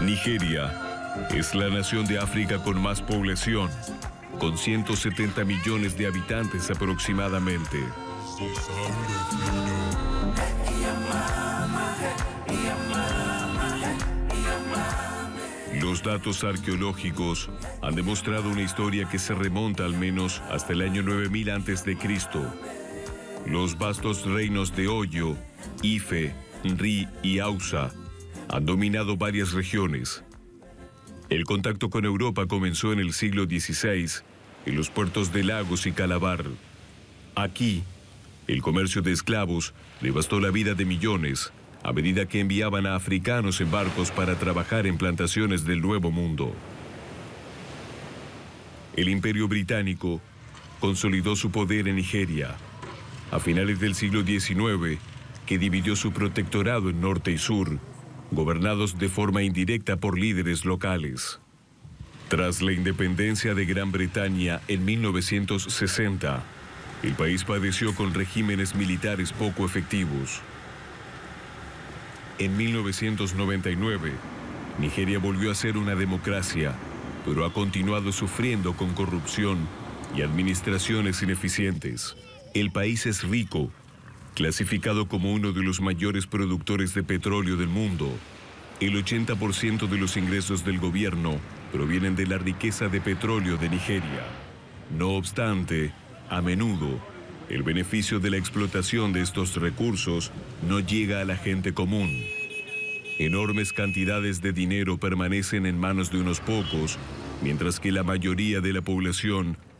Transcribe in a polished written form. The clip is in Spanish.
Nigeria es la nación de África con más población, con 170 millones de habitantes aproximadamente. Los datos arqueológicos han demostrado una historia que se remonta al menos hasta el año 9000 a.C. Los vastos reinos de Oyo, Ife, Nri y Hausa han dominado varias regiones. El contacto con Europa comenzó en el siglo XVI, en los puertos de Lagos y Calabar. Aquí, el comercio de esclavos devastó la vida de millones, a medida que enviaban a africanos en barcos para trabajar en plantaciones del Nuevo Mundo. El Imperio Británico consolidó su poder en Nigeria a finales del siglo XIX, que dividió su protectorado en norte y sur, gobernados de forma indirecta por líderes locales. Tras la independencia de Gran Bretaña en 1960, el país padeció con regímenes militares poco efectivos. En 1999, Nigeria volvió a ser una democracia, pero ha continuado sufriendo con corrupción y administraciones ineficientes. El país es rico, clasificado como uno de los mayores productores de petróleo del mundo. El 80% de los ingresos del gobierno provienen de la riqueza de petróleo de Nigeria. No obstante, a menudo, el beneficio de la explotación de estos recursos no llega a la gente común. Enormes cantidades de dinero permanecen en manos de unos pocos, mientras que la mayoría de la población